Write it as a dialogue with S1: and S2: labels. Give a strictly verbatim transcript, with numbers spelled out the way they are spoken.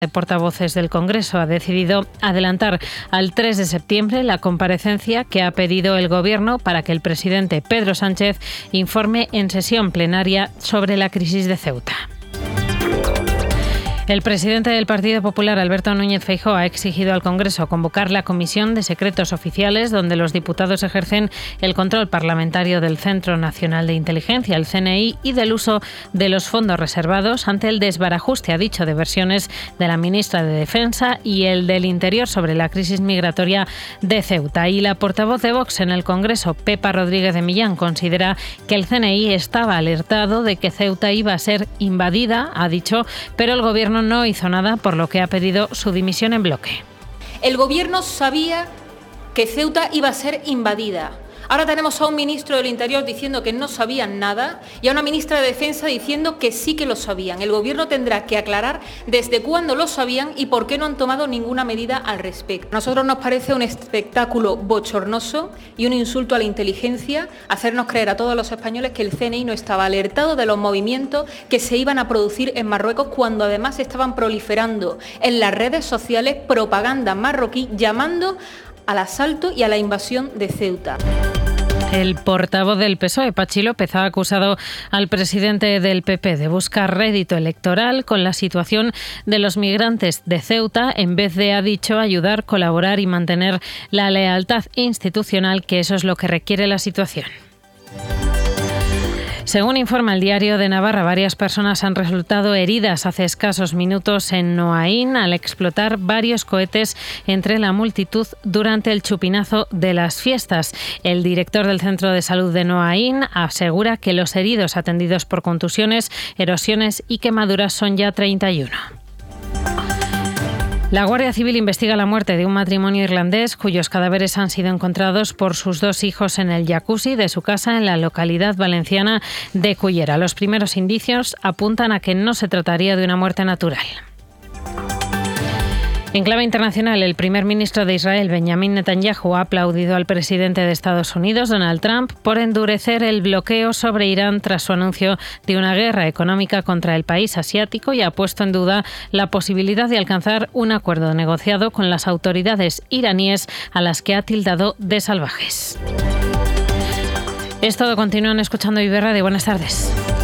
S1: de Portavoces del Congreso ha decidido adelantar al tres de septiembre la comparecencia que ha pedido el Gobierno para que el presidente Pedro Sánchez informe en sesión plenaria sobre la crisis de Ceuta. El presidente del Partido Popular, Alberto Núñez Feijóo, ha exigido al Congreso convocar la Comisión de Secretos Oficiales, donde los diputados ejercen el control parlamentario del Centro Nacional de Inteligencia, el C N I, y del uso de los fondos reservados ante el desbarajuste, ha dicho, de versiones de la ministra de Defensa y el del Interior sobre la crisis migratoria de Ceuta. Y la portavoz de Vox en el Congreso, Pepa Rodríguez de Millán, considera que el C N I estaba alertado de que Ceuta iba a ser invadida, ha dicho, pero el Gobierno no hizo nada, por lo que ha pedido su dimisión en bloque.
S2: El Gobierno sabía que Ceuta iba a ser invadida. Ahora tenemos a un ministro del Interior diciendo que no sabían nada y a una ministra de Defensa diciendo que sí que lo sabían. El Gobierno tendrá que aclarar desde cuándo lo sabían y por qué no han tomado ninguna medida al respecto. A nosotros nos parece un espectáculo bochornoso y un insulto a la inteligencia hacernos creer a todos los españoles que el C N I no estaba alertado de los movimientos que se iban a producir en Marruecos, cuando además estaban proliferando en las redes sociales propaganda marroquí llamando al asalto y a la invasión de Ceuta.
S1: El portavoz del P S O E, Pachi López, ha acusado al presidente del P P de buscar rédito electoral con la situación de los migrantes de Ceuta, en vez de, ha dicho, ayudar, colaborar y mantener la lealtad institucional, que eso es lo que requiere la situación. Según informa el Diario de Navarra, varias personas han resultado heridas hace escasos minutos en Noaín al explotar varios cohetes entre la multitud durante el chupinazo de las fiestas. El director del Centro de Salud de Noaín asegura que los heridos atendidos por contusiones, erosiones y quemaduras son ya treinta y uno. La Guardia Civil investiga la muerte de un matrimonio irlandés cuyos cadáveres han sido encontrados por sus dos hijos en el jacuzzi de su casa en la localidad valenciana de Cullera. Los primeros indicios apuntan a que no se trataría de una muerte natural. En clave internacional, el primer ministro de Israel, Benjamin Netanyahu, ha aplaudido al presidente de Estados Unidos, Donald Trump, por endurecer el bloqueo sobre Irán tras su anuncio de una guerra económica contra el país asiático, y ha puesto en duda la posibilidad de alcanzar un acuerdo negociado con las autoridades iraníes, a las que ha tildado de salvajes. Es todo. Continúan escuchando Vive Radio. Buenas tardes.